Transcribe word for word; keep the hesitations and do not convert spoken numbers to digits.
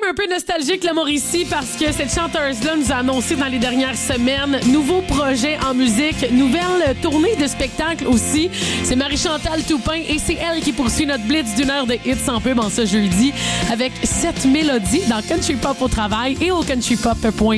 un peu nostalgique, la Mauricie, parce que cette chanteuse-là nous a annoncé dans les dernières semaines nouveau projet en musique, nouvelle tournée de spectacle aussi. C'est Marie-Chantal Toupin et c'est elle qui poursuit notre blitz d'une heure de hits sans pub en ce jeudi avec sept mélodies dans Country Pop au travail et au country pop point